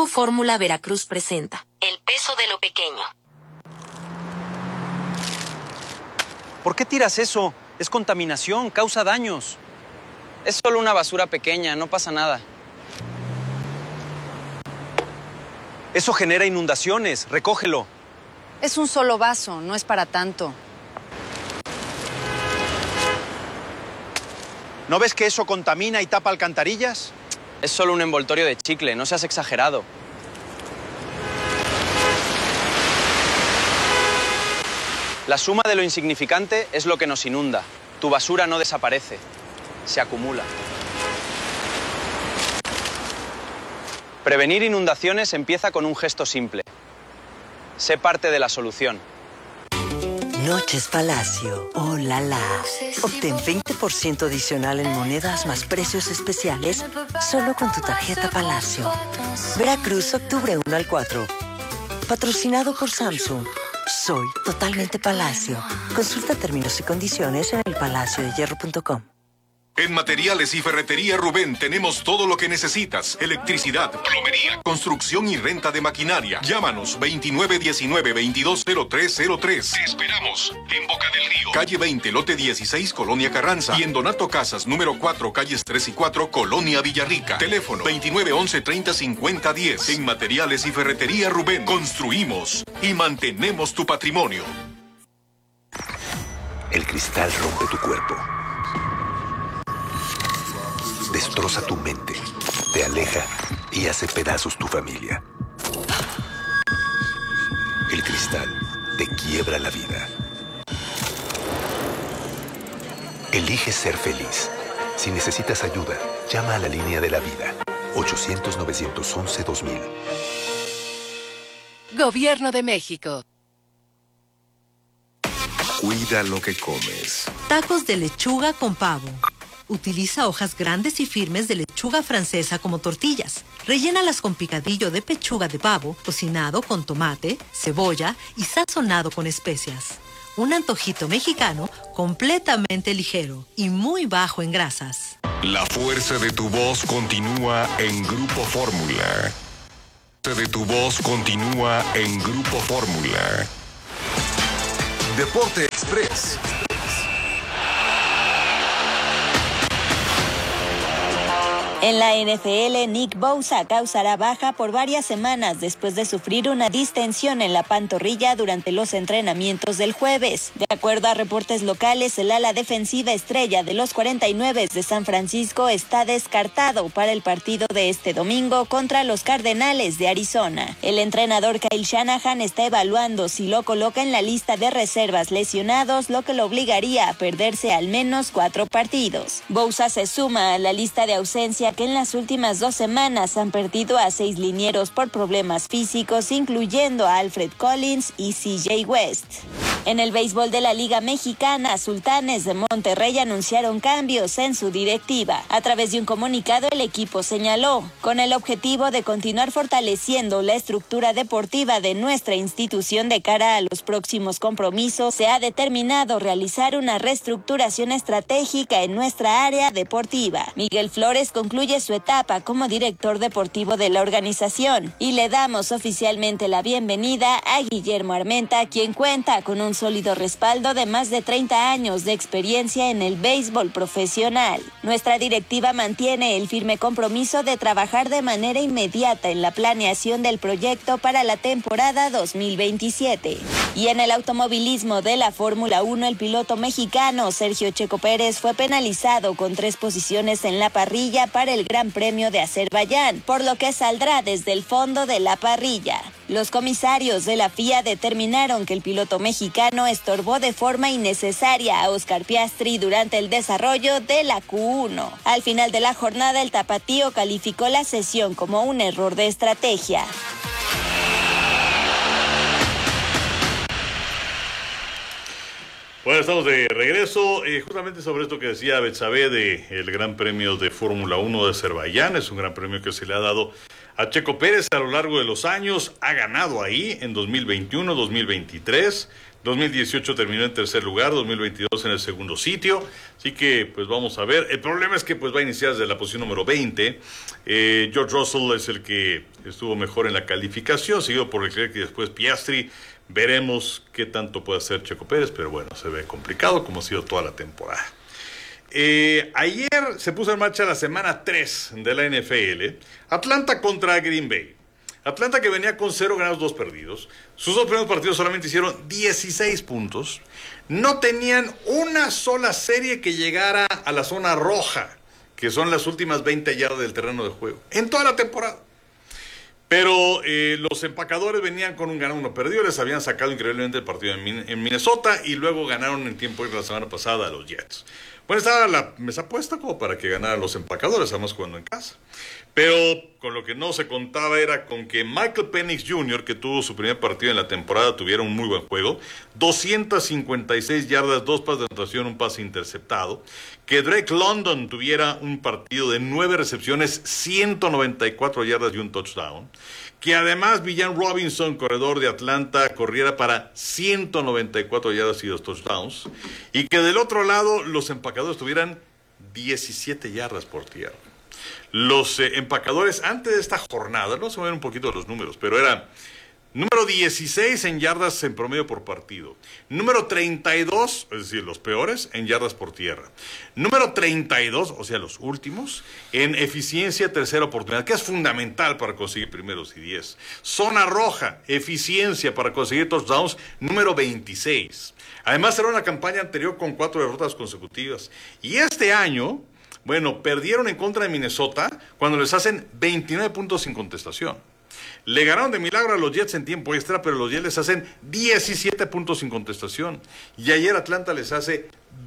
Grupo Fórmula Veracruz presenta El peso de lo pequeño. ¿Por qué tiras eso? Es contaminación, causa daños. Es solo una basura pequeña, no pasa nada. Eso genera inundaciones, recógelo. Es un solo vaso, no es para tanto. ¿No ves que eso contamina y tapa alcantarillas? Es solo un envoltorio de chicle, no seas exagerado. La suma de lo insignificante es lo que nos inunda. Tu basura no desaparece, se acumula. Prevenir inundaciones empieza con un gesto simple. Sé parte de la solución. Noches Palacio. ¡Oh, la, la! Obtén 20% adicional en monedas más precios especiales solo con tu tarjeta Palacio. Veracruz, octubre 1 al 4. Patrocinado por Samsung. Soy totalmente Palacio. Consulta términos y condiciones en elpalaciodehierro.com. En Materiales y Ferretería Rubén tenemos todo lo que necesitas. Electricidad, plomería, construcción y renta de maquinaria. Llámanos 2919-220303. Te esperamos en Boca del Río, calle 20, lote 16, Colonia Carranza. Y en Donato Casas, número 4, calles 3 y 4, Colonia Villarrica. Teléfono 2911-305010. En Materiales y Ferretería Rubén construimos y mantenemos tu patrimonio. El cristal rompe tu cuerpo. Destroza tu mente, te aleja y hace pedazos tu familia. El cristal te quiebra la vida. Elige ser feliz. Si necesitas ayuda, llama a la línea de la vida. 800-911-2000. Gobierno de México. Cuida lo que comes. Tacos de lechuga con pavo. Utiliza hojas grandes y firmes de lechuga francesa como tortillas. Rellénalas con picadillo de pechuga de pavo, cocinado con tomate, cebolla y sazonado con especias. Un antojito mexicano completamente ligero y muy bajo en grasas. La fuerza de tu voz continúa en Grupo Fórmula. La fuerza de tu voz continúa en Grupo Fórmula. Deporte Express. En la NFL, Nick Bosa causará baja por varias semanas después de sufrir una distensión en la pantorrilla durante los entrenamientos del jueves. De acuerdo a reportes locales, el ala defensiva estrella de los 49 de San Francisco está descartado para el partido de este domingo contra los Cardenales de Arizona. El entrenador Kyle Shanahan está evaluando si lo coloca en la lista de reservas lesionados, lo que lo obligaría a perderse al menos 4 partidos. Bosa se suma a la lista de ausencia que en las últimas 2 semanas han perdido a 6 linieros por problemas físicos, incluyendo a Alfred Collins y CJ West. En el béisbol de la Liga Mexicana, Sultanes de Monterrey anunciaron cambios en su directiva. A través de un comunicado, el equipo señaló, con el objetivo de continuar fortaleciendo la estructura deportiva de nuestra institución de cara a los próximos compromisos, se ha determinado realizar una reestructuración estratégica en nuestra área deportiva. Miguel Flores concluye su etapa como director deportivo de la organización y le damos oficialmente la bienvenida a Guillermo Armenta, quien cuenta con un sólido respaldo de más de 30 años de experiencia en el béisbol profesional. Nuestra directiva mantiene el firme compromiso de trabajar de manera inmediata en la planeación del proyecto para la temporada 2027. Y en el automovilismo de la Fórmula 1, el piloto mexicano Sergio Checo Pérez fue penalizado con 3 posiciones en la parrilla para el Gran Premio de Azerbaiyán, por lo que saldrá desde el fondo de la parrilla. Los comisarios de la FIA determinaron que el piloto mexicano estorbó de forma innecesaria a Oscar Piastri durante el desarrollo de la Q1. Al final de la jornada, el tapatío calificó la sesión como un error de estrategia. Bueno, estamos de regreso, justamente sobre esto que decía Betsabe del Gran Premio de Fórmula 1 de Azerbaiyán. Es un gran premio que se le ha dado a Checo Pérez a lo largo de los años. Ha ganado ahí en 2021, 2023. 2018 terminó en tercer lugar, 2022 en el segundo sitio. Así que, pues vamos a ver. El problema es que pues va a iniciar desde la posición número 20. George Russell es el que estuvo mejor en la calificación, seguido por Leclerc y después Piastri. Veremos qué tanto puede hacer Checo Pérez, pero bueno, se ve complicado como ha sido toda la temporada. Ayer se puso en marcha la semana 3 de la NFL. Atlanta contra Green Bay. Atlanta, que venía con 0 ganados, 2 perdidos. Sus 2 primeros partidos solamente hicieron 16 puntos. No tenían una sola serie que llegara a la zona roja, que son las últimas 20 yardas del terreno de juego, en toda la temporada. Pero los empacadores venían con un ganado, 1 perdido. Les habían sacado increíblemente el partido en Minnesota y luego ganaron en tiempo extra la semana pasada a los Jets. Bueno, estaba la mesa puesta como para que ganaran los empacadores, además jugando en casa. Pero con lo que no se contaba era con que Michael Penix Jr., que tuvo su primer partido en la temporada, tuviera un muy buen juego. 256 yardas, 2 pases de anotación, un pase interceptado. Que Drake London tuviera un partido de 9 recepciones, 194 yardas y un touchdown. Que además Villan Robinson, corredor de Atlanta, corriera para 194 yardas y 2 touchdowns. Y que del otro lado los empacadores tuvieran 17 yardas por tierra. Los empacadores antes de esta jornada, vamos a ver un poquito los números, pero eran número 16 en yardas en promedio por partido. Número 32, es decir, los peores, en yardas por tierra. Número 32, o sea, los últimos, en eficiencia tercera oportunidad, que es fundamental para conseguir primeros y 10. Zona roja, eficiencia para conseguir touchdowns, número 26. Además, era una campaña anterior con 4 derrotas consecutivas. Y este año, bueno, perdieron en contra de Minnesota cuando les hacen 29 puntos sin contestación. Le ganaron de milagro a los Jets en tiempo extra, pero los Jets les hacen 17 puntos sin contestación. Y ayer Atlanta les hace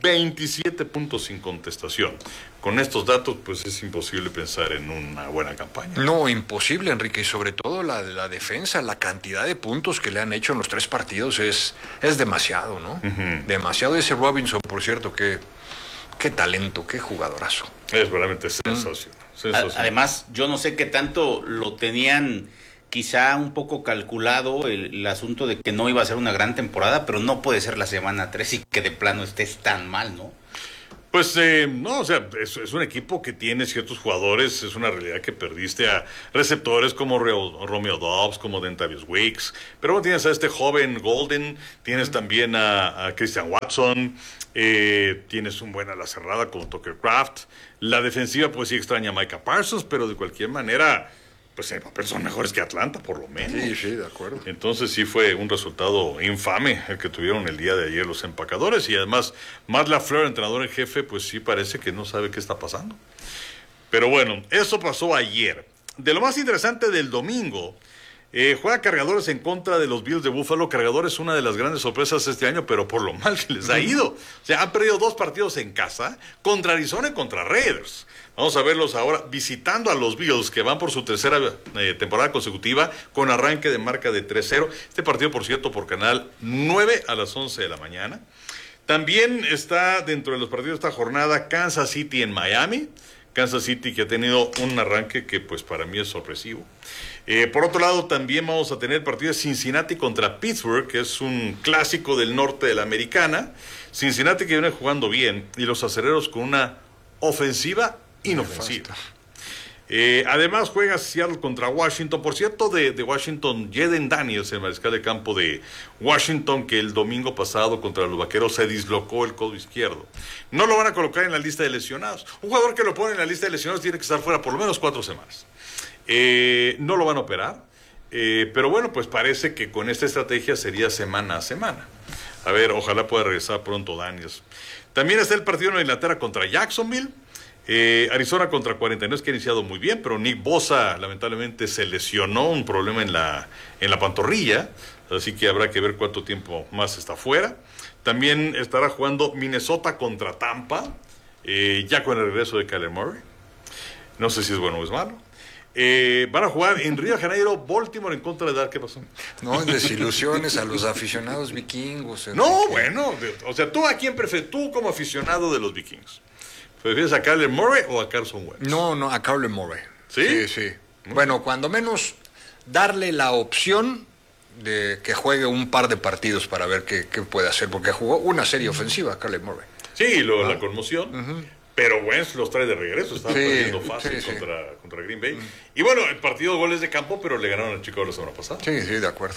27 puntos sin contestación. Con estos datos, pues es imposible pensar en una buena campaña. No, imposible, Enrique. Y sobre todo la defensa, la cantidad de puntos que le han hecho en los 3 partidos es demasiado, ¿no? Uh-huh. Demasiado. Ese Robinson, por cierto, qué talento, qué jugadorazo. Es realmente sensacional. Además, yo no sé qué tanto lo tenían quizá un poco calculado el asunto de que no iba a ser una gran temporada, pero no puede ser la semana 3 y que de plano estés tan mal, ¿no? Pues no, o sea, es un equipo que tiene ciertos jugadores, es una realidad que perdiste a receptores como Romeo Doubs, como Dentavius Weeks, pero bueno, tienes a este joven Golden, tienes también a Christian Watson, tienes un buen ala cerrada como Tucker Kraft, la defensiva pues sí extraña a Micah Parsons, pero de cualquier manera, pues en el papel son mejores que Atlanta, por lo menos. Sí, de acuerdo. Entonces sí fue un resultado infame el que tuvieron el día de ayer los empacadores, y además Matt LaFleur, entrenador en jefe, pues sí parece que no sabe qué está pasando. Pero bueno, eso pasó ayer. De lo más interesante del domingo, juega Cargadores en contra de los Bills de Buffalo. Cargadores, una de las grandes sorpresas este año, pero por lo mal que les ha ido. O sea, han perdido 2 partidos en casa, contra Arizona y contra Raiders. Vamos a verlos ahora visitando a los Bills, que van por su tercera temporada consecutiva, con arranque de marca de 3-0. Este partido, por cierto, por Canal 9 a las 11 de la mañana. También está dentro de los partidos de esta jornada Kansas City en Miami. Kansas City, que ha tenido un arranque que pues para mí es sorpresivo. Por otro lado, también vamos a tener partido de Cincinnati contra Pittsburgh, que es un clásico del norte de la Americana. Cincinnati, que viene jugando bien, y los acereros con una ofensiva inofensiva. Además juega Seattle contra Washington. Por cierto, de Washington, Jaden Daniels, el mariscal de campo de Washington, que el domingo pasado contra los Vaqueros se dislocó el codo izquierdo. No lo van a colocar en la lista de lesionados. Un jugador que lo pone en la lista de lesionados tiene que estar fuera por lo menos 4 semanas. No lo van a operar, pero bueno, pues parece que con esta estrategia sería semana a semana. A ver, ojalá pueda regresar pronto Daniels. También está el partido en Inglaterra contra Jacksonville. Arizona contra 49, que ha iniciado muy bien, pero Nick Bosa lamentablemente se lesionó, un problema en la pantorrilla, así que habrá que ver cuánto tiempo más está fuera. También estará jugando Minnesota contra Tampa, ya con el regreso de Kyler Murray. No sé si es bueno o es malo. Van a jugar en Río de Janeiro, Baltimore en contra de Dar. ¿Qué pasó? No, desilusiones a los aficionados vikingos. No, bueno, o sea, ¿tú a quién prefieres? Tú como aficionado de los Vikings, ¿prefieres a Kyler Murray o a Carson Wentz? No, a Kyler Murray. ¿Sí? Sí. Bueno, cuando menos darle la opción de que juegue un par de partidos para ver qué puede hacer, porque jugó una serie ofensiva, Kyler Murray. Sí, la conmoción. Pero Wentz los trae de regreso, estaba perdiendo fácil contra Green Bay. Y bueno, el partido de goles de campo, pero le ganaron a Chicago la semana pasada. Sí, de acuerdo.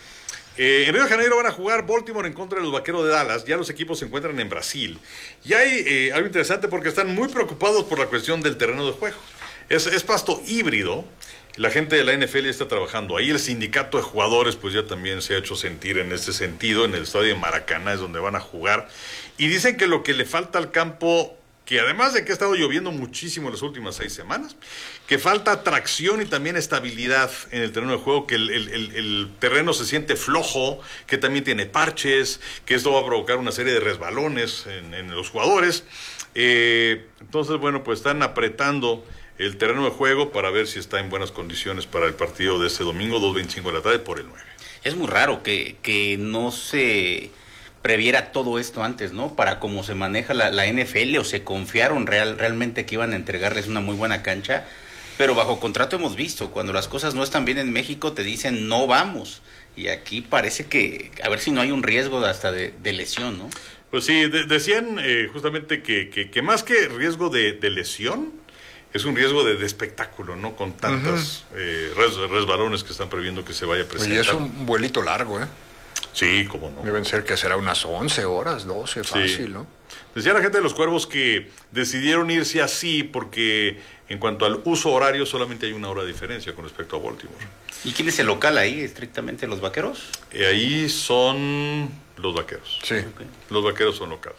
En Río de Janeiro van a jugar Baltimore en contra de los Vaqueros de Dallas. Ya los equipos se encuentran en Brasil. Y hay algo interesante porque están muy preocupados por la cuestión del terreno de juego. Es pasto híbrido. La gente de la NFL está trabajando ahí. El sindicato de jugadores pues ya también se ha hecho sentir en este sentido. En el estadio de Maracaná es donde van a jugar. Y dicen que lo que le falta al campo, que además de que ha estado lloviendo muchísimo en las últimas 6 semanas, que falta tracción y también estabilidad en el terreno de juego, que el terreno se siente flojo, que también tiene parches, que esto va a provocar una serie de resbalones en los jugadores. Entonces, bueno, pues están apretando el terreno de juego para ver si está en buenas condiciones para el partido de este domingo, 2:25 de la tarde, por el 9. Es muy raro que no se previera todo esto antes, ¿no? Para cómo se maneja la NFL, o se confiaron realmente que iban a entregarles una muy buena cancha, pero bajo contrato hemos visto, cuando las cosas no están bien en México te dicen no vamos, y aquí parece que, a ver si no hay un riesgo hasta de lesión, ¿no? Pues sí, decían justamente que más que riesgo de lesión, es un riesgo de espectáculo, ¿no? Con tantos resbalones que están previendo que se vaya a presentar. Y es un vuelito largo, ¿eh? Sí, cómo no. Deben ser que será unas 11 horas, 12, fácil, sí, ¿no? Decía la gente de los Cuervos que decidieron irse así porque en cuanto al uso horario solamente hay 1 hora de diferencia con respecto a Baltimore. ¿Y quién es el local ahí, estrictamente, los Vaqueros? Ahí son los Vaqueros. Sí. Okay. Los Vaqueros son local.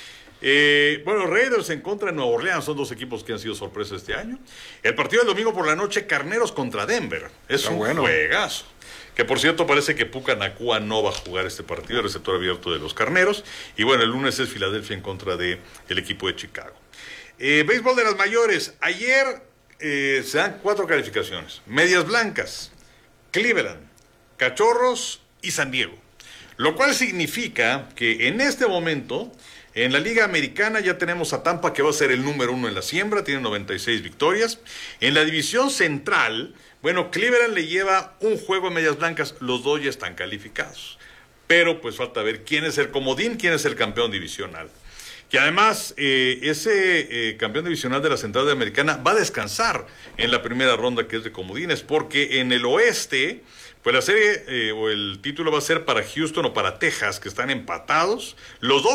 Bueno, Raiders en contra de Nueva Orleans son 2 equipos que han sido sorpresa este año. El partido del domingo por la noche, Carneros contra Denver. Es un juegazo. Que por cierto parece que Puka Nacua no va a jugar este partido, el receptor abierto de los Carneros. Y bueno, el lunes es Filadelfia en contra del equipo de Chicago. Béisbol de las mayores. Ayer se dan 4 calificaciones. Medias Blancas, Cleveland, Cachorros y San Diego. Lo cual significa que en este momento, en la Liga Americana ya tenemos a Tampa, que va a ser el número 1 en la siembra, tiene 96 victorias. En la división central, bueno, Cleveland le lleva un juego a Medias Blancas, los 2 ya están calificados. Pero pues falta ver quién es el comodín, quién es el campeón divisional. Que además ese campeón divisional de la Central de Americana va a descansar en la primera ronda, que es de comodines, porque en el oeste, pues la serie o el título va a ser para Houston o para Texas, que están empatados. Los 2